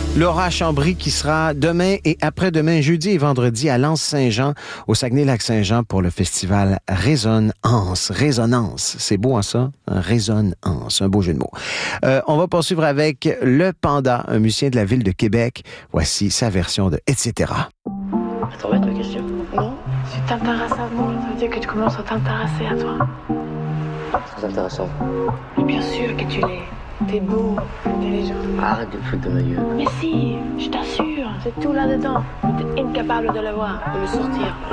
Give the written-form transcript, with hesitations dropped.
Laura Chambry qui sera demain et après-demain, jeudi et vendredi à L'Anse-Saint-Jean, au Saguenay-Lac-Saint-Jean pour le festival Résonance. Résonance, c'est beau hein, ça? Résonance, un beau jeu de mots. On va poursuivre avec Le Panda, un musicien de la ville de Québec. Voici sa version de Etc. Ça t'embête la question? Non. Si tu t'intéresses à moi, ça veut dire que tu commences à t'intéresser à toi. C'est très intéressant. Mais bien sûr que tu l'es. T'es beau, intelligent. Arrête de te foutre de ma gueule. Mais si, je t'assure, c'est tout là-dedans. T'es incapable de le voir, de le sortir.